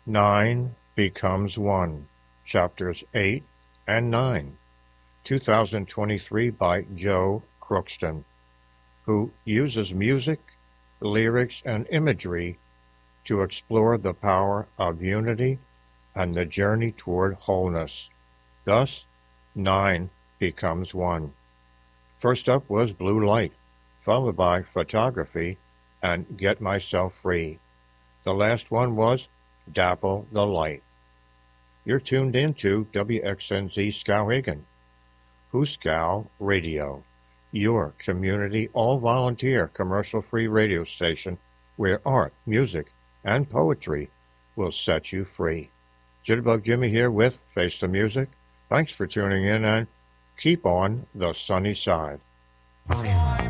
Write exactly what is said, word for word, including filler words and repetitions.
Nine Becomes One, Chapters eight and nine, two thousand twenty-three by Joe Crookston, who uses music, lyrics, and imagery to explore the power of unity and the journey toward wholeness. Thus, nine becomes one. First up was Blue Light, followed by Photography and Get Myself Free. The last one was Dapple the Light. You're tuned into W X N Z Skowhegan, Huskow Radio, your community all-volunteer commercial-free radio station where art, music, and poetry will set you free. Jitterbug Jimmy here with Face the Music. Thanks for tuning in and keep on the sunny side. Bye.